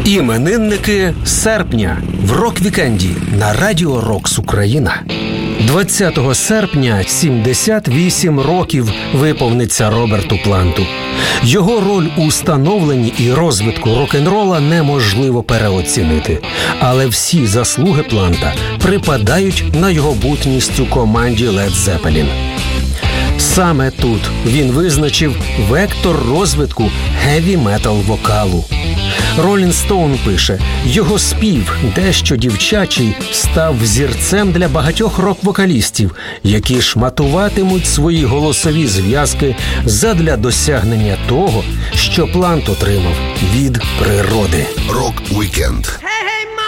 Іменинники серпня в рок-вікенді на Радіо Рокс Україна. 20 серпня 78 років виповниться Роберту Планту. Його роль у становленні і розвитку рок-н-рола неможливо переоцінити. Але всі заслуги Планта припадають на його бутність у команді Led Zeppelin. Саме тут він визначив вектор розвитку хеві-метал вокалу. Rolling Stone пише, його спів, дещо дівчачий, став взірцем для багатьох рок-вокалістів, які шматуватимуть свої голосові зв'язки задля досягнення того, що Плант отримав від природи. Рок-вікенд